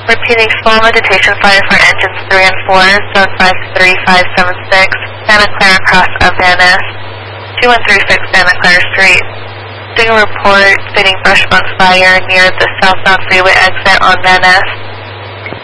Repeating small meditation fire for engines 3 and 4, zone 53576, Santa Clara Cross of Van Ness, 2136 Santa Clara Street. Signal report stating brush on fire near the southbound freeway exit on Van Ness.